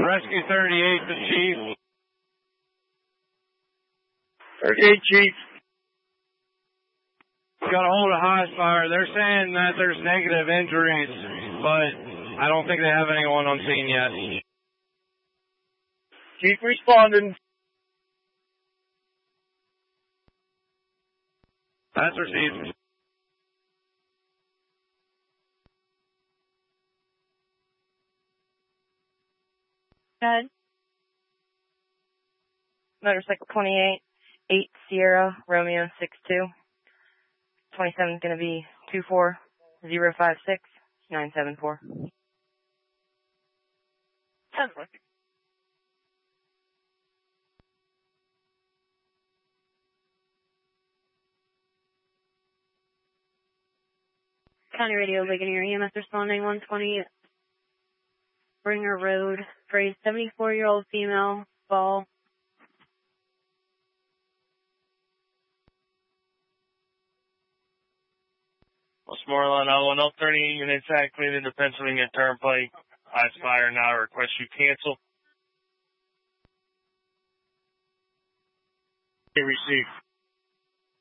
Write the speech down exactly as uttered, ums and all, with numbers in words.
Rescue thirty-eight, the chief. thirty-eight, chief. Got a hold of Highspire. They're saying that there's negative injuries, but I don't think they have anyone on scene yet. Chief responding. That's received. Good. Motorcycle twenty-eight, eight Sierra, Romeo six two. twenty-seven is going to be two four zero five six nine seven four. Sounds like it. County Radio, Ligonier, E M S responding one twenty, Bringer Road, phrase seventy-four-year-old female, fall. Westmoreland, L one L thirty-eight units activated to Pennsylvania Turnpike. Highspire now request you cancel. Okay, receive.